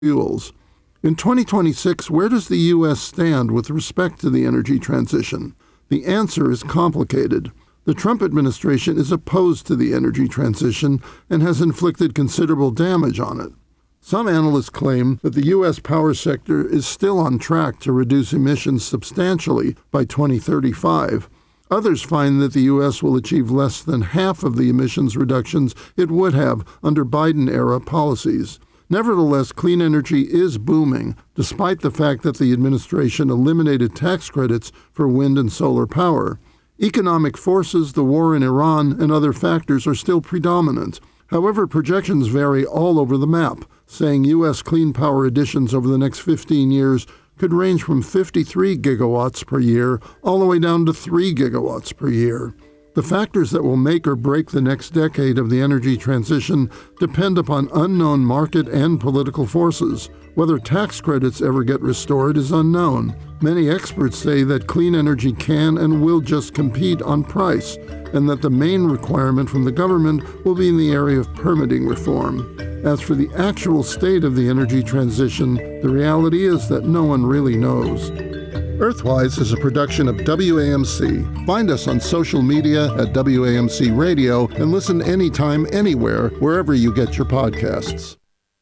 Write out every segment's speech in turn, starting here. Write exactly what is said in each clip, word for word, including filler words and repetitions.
fuels. In twenty twenty-six, where does the U S stand with respect to the energy transition? The answer is complicated. The Trump administration is opposed to the energy transition and has inflicted considerable damage on it. Some analysts claim that the U S power sector is still on track to reduce emissions substantially by twenty thirty-five. Others find that the U S will achieve less than half of the emissions reductions it would have under Biden-era policies. Nevertheless, clean energy is booming, despite the fact that the administration eliminated tax credits for wind and solar power. Economic forces, the war in Iran, and other factors are still predominant. However, projections vary all over the map, saying U S clean power additions over the next fifteen years could range from fifty-three gigawatts per year all the way down to three gigawatts per year. The factors that will make or break the next decade of the energy transition depend upon unknown market and political forces. Whether tax credits ever get restored is unknown. Many experts say that clean energy can and will just compete on price, and that the main requirement from the government will be in the area of permitting reform. As for the actual state of the energy transition, the reality is that no one really knows. Earthwise is a production of W A M C. Find us on social media at W A M C Radio and listen anytime, anywhere, wherever you get your podcasts.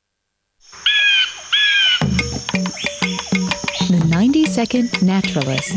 The ninety second Naturalist.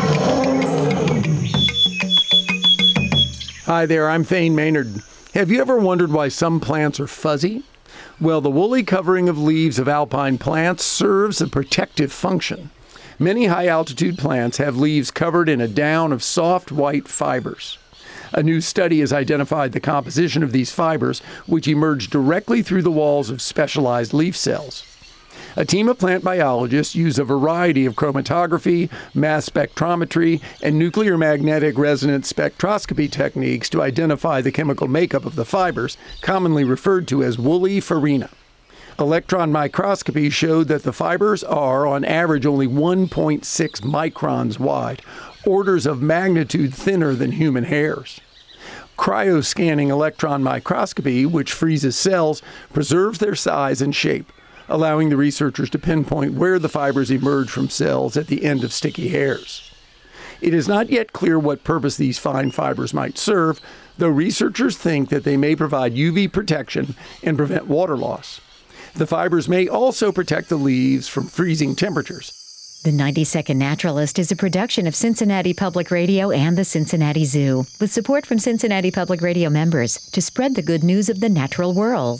Hi there, I'm Thane Maynard. Have you ever wondered why some plants are fuzzy? Well, the woolly covering of leaves of alpine plants serves a protective function. Many high-altitude plants have leaves covered in a down of soft white fibers. A new study has identified the composition of these fibers, which emerge directly through the walls of specialized leaf cells. A team of plant biologists use a variety of chromatography, mass spectrometry, and nuclear magnetic resonance spectroscopy techniques to identify the chemical makeup of the fibers, commonly referred to as woolly farina. Electron microscopy showed that the fibers are, on average, only one point six microns wide, orders of magnitude thinner than human hairs. Cryoscanning electron microscopy, which freezes cells, preserves their size and shape, allowing the researchers to pinpoint where the fibers emerge from cells at the end of sticky hairs. It is not yet clear what purpose these fine fibers might serve, though researchers think that they may provide U V protection and prevent water loss. The fibers may also protect the leaves from freezing temperatures. The ninety second Naturalist is a production of Cincinnati Public Radio and the Cincinnati Zoo, with support from Cincinnati Public Radio members to spread the good news of the natural world.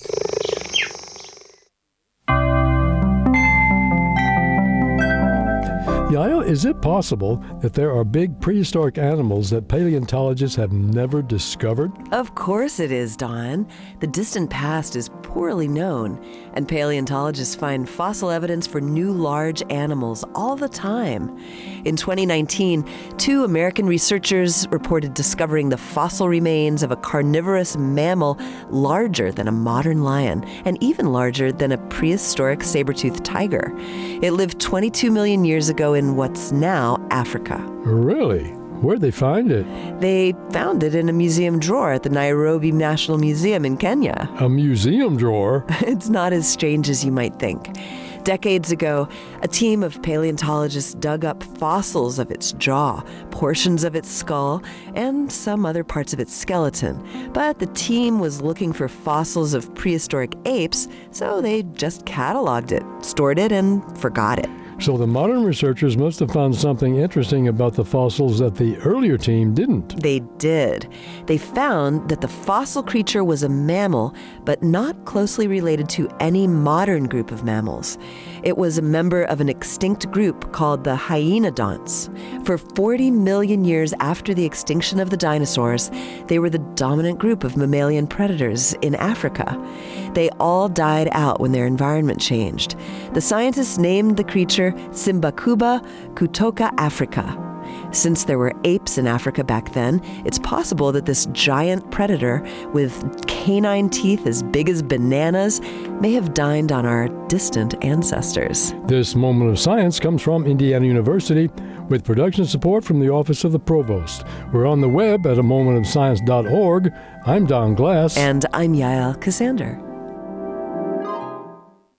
Yael, is it possible that there are big prehistoric animals that paleontologists have never discovered? Of course it is, Don. The distant past is poorly known, and paleontologists find fossil evidence for new large animals all the time. In twenty nineteen, two American researchers reported discovering the fossil remains of a carnivorous mammal larger than a modern lion and even larger than a prehistoric saber-toothed tiger. It lived twenty-two million years ago in what's now Africa. Really? Where'd they find it? They found it in a museum drawer at the Nairobi National Museum in Kenya. A museum drawer? It's not as strange as you might think. Decades ago, a team of paleontologists dug up fossils of its jaw, portions of its skull, and some other parts of its skeleton. But the team was looking for fossils of prehistoric apes, so they just cataloged it, stored it, and forgot it. So the modern researchers must have found something interesting about the fossils that the earlier team didn't. They did. They found that the fossil creature was a mammal, but not closely related to any modern group of mammals. It was a member of an extinct group called the hyenodonts. For forty million years after the extinction of the dinosaurs, they were the dominant group of mammalian predators in Africa. They all died out when their environment changed. The scientists named the creature Simbacuba kutoka africa. Since there were apes in Africa back then, it's possible that this giant predator with canine teeth as big as bananas may have dined on our distant ancestors. This Moment of Science comes from Indiana University with production support from the Office of the Provost. We're on the web at a moment of science dot org. I'm Don Glass. And I'm Yael Ksander.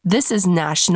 This is National